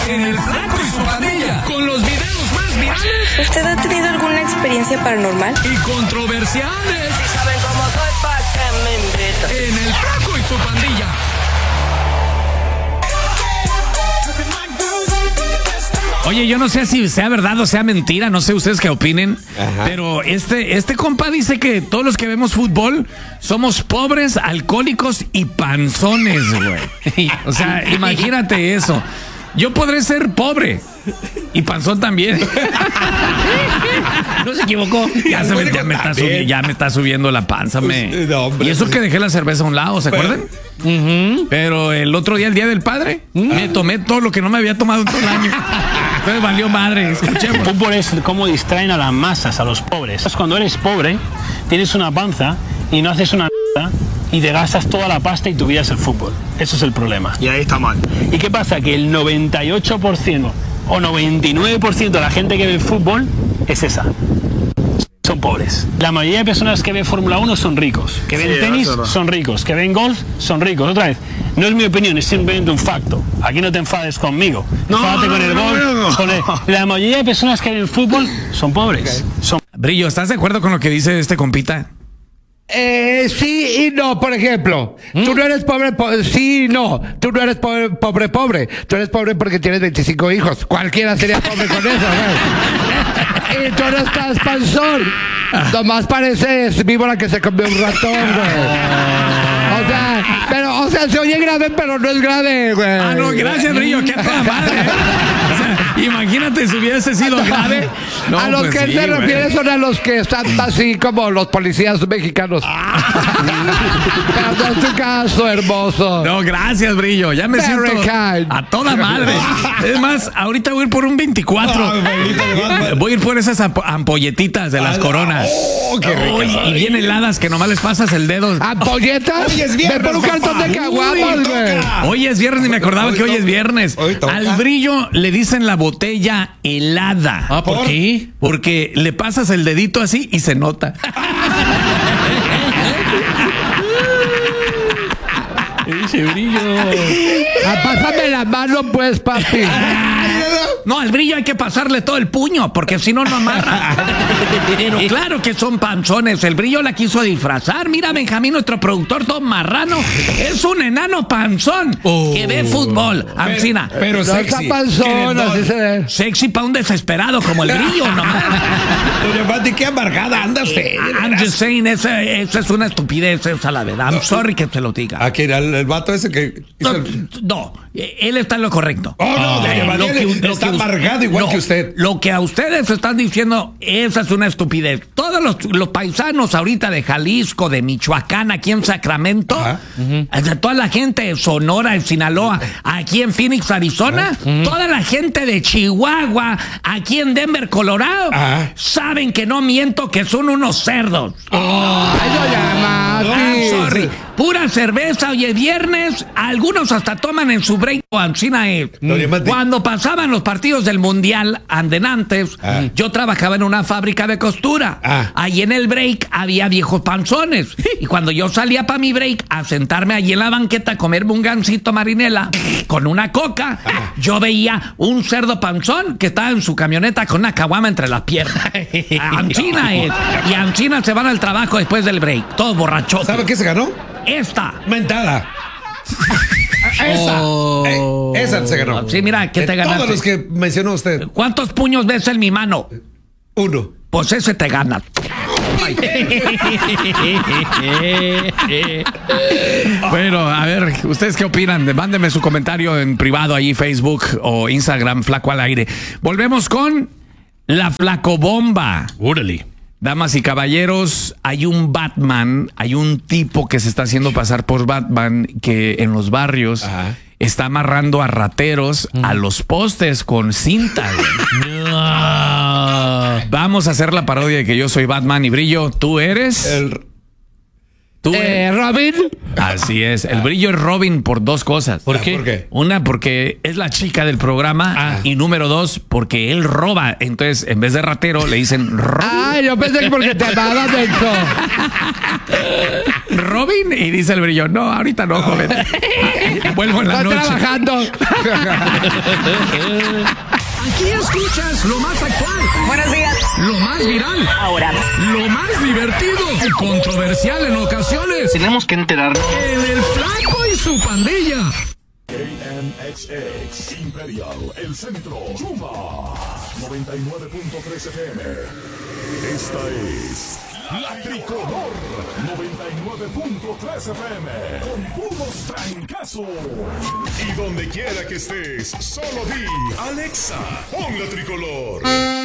en El Flaco y su Pandilla, con los videos más virales. ¿Usted ha tenido alguna experiencia paranormal? Y controversiales. Si saben cómo soy, ¿pa' qué me invitan? En El Flaco y su Pandilla. Oye, yo no sé si sea verdad o sea mentira, no sé ustedes qué opinen. Ajá. Pero este compa dice que todos los que vemos fútbol somos pobres, alcohólicos y panzones, güey. O sea, imagínate eso. Yo podré ser pobre y panzón también. No se equivocó. Ya me está subiendo la panza. No, hombre, y eso que dejé la cerveza a un lado, ¿se acuerdan? Pero el otro día, el Día del Padre, me tomé todo lo que no me había tomado todo el año. Entonces valió madre. Escuchemos. El fútbol es cómo distraen a las masas, a los pobres. Cuando eres pobre, tienes una panza y no haces una mierda y te gastas toda la pasta y tu vida es el fútbol. Eso es el problema. Y ahí está mal. ¿Y qué pasa? Que el 98% o 99% de la gente que ve fútbol es esa. Son pobres. La mayoría de personas que ven Fórmula 1 son ricos. Que ven tenis son ricos. Que ven golf son ricos. Otra vez, no es mi opinión, es simplemente un facto. Aquí no te enfades conmigo. Enfádate con el golf. La mayoría de personas que ven fútbol son pobres. Brillo, ¿estás de acuerdo con lo que dice este compita? Sí y no, por ejemplo. Tú no eres pobre, sí y no. Tú no eres pobre. Tú eres pobre porque tienes 25 hijos. Cualquiera sería pobre con eso, ¿no? Y tú no estás panzón. Nomás pareces víbora que se comió un ratón, güey. O sea, se oye grave, pero no es grave, güey. Ah, no, gracias, Brillo, que a toda madre. O sea, imagínate si hubiese sido grave. No, a los pues que sí, se refiere son a los que están así como los policías mexicanos. Pero no es tu caso, hermoso. No, gracias, Brillo. Ya me siento a toda madre. Es más, ahorita voy a ir por un 24. Voy a ir por esas ampolletitas de las coronas. Qué rico. Y bien heladas que nomás les pasas el dedo. ¿Ampolletas? Ve por un cartón de caguamas, güey. Hoy es viernes y me acordaba que hoy es viernes. Al Brillo le dicen la botella helada. Ah, ¿por qué? Porque le pasas el dedito así y se nota. Dice Brillo. Pásame la mano, pues, papi. No, al Brillo hay que pasarle todo el puño, porque si no, no amarra. Pero claro que son panzones. El Brillo la quiso disfrazar. Mira, Benjamín, nuestro productor, todo marrano. Es un enano panzón que ve fútbol. Ancina. Pero sexy. No panzón, así se ve. Sexy para un desesperado como el Brillo, nomás. Doña Pati, qué amargada anda usted. I'm just saying, esa es una estupidez, esa la verdad. I'm sorry que te lo diga. ¿A quién? ¿El vato ese que hizo no, él está en lo correcto. Está amargado igual que usted. Lo que a ustedes están diciendo, esa es una estupidez. Todos los paisanos ahorita de Jalisco, de Michoacán, aquí en Sacramento, toda la gente de Sonora, en Sinaloa, aquí en Phoenix, Arizona, toda la gente de Chihuahua, aquí en Denver, Colorado, saben que no miento, que son unos cerdos. Sorry. Pura cerveza, hoy es viernes. Algunos hasta toman en su break o ancina. Cuando pasaban los partidos del Mundial andenantes, yo trabajaba en una fábrica de costura. Ahí en el break había viejos panzones. Y cuando yo salía para mi break a sentarme allí en la banqueta a comerme un gansito marinela con una coca, yo veía un cerdo panzón que estaba en su camioneta con una caguama entre las piernas. Ancina es. Y ancina se van al trabajo después del break. Todos borrachos. ¿Sabe qué se ganó? Esta. Mentada. Esa se ganó. Sí, mira, ¿qué te ganaste? Todos los que mencionó usted. ¿Cuántos puños ves en mi mano? 1. Pues ese te ganas. Bueno, a ver, ¿ustedes qué opinan? Mándeme su comentario en privado ahí, Facebook o Instagram, Flaco al Aire. Volvemos con la Flacobomba. Órale. Damas y caballeros, hay un tipo que se está haciendo pasar por Batman, que en los barrios está amarrando a rateros a los postes con cinta. Vamos a hacer la parodia de que yo soy Batman y Brillo. ¿Tú eres? Robin. Así es. El brillo es Robin por dos cosas. ¿Por qué? Una, porque es la chica del programa. Y número dos, porque él roba. Entonces, en vez de ratero, le dicen Robin. Ay, yo pensé que porque te amaba dentro. Robin, y dice el brillo, no, ahorita no, joven. Vuelvo en la noche. Está trabajando. Aquí escuchas lo más actual. Buenos días. Lo más viral. Ahora. Lo más divertido. Y controversial en ocasiones. Tenemos que enterarnos. En el Flaco y su pandilla. KNXX Imperial, El Centro, Chuma 99.3 FM. Esta es La Tricolor 99.3 FM con puros trancazos. Y donde quiera que estés, solo di Alexa, pon La Tricolor.